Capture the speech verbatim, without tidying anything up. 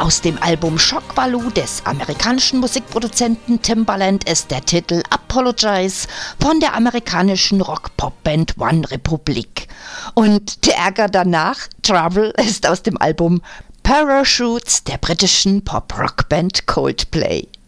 Aus dem Album Shock Value des amerikanischen Musikproduzenten Timbaland ist der Titel Apologize von der amerikanischen Rock-Pop-Band One Republic. Und der Ärger danach, Trouble, ist aus dem Album Parachutes der britischen Pop-Rock-Band Coldplay.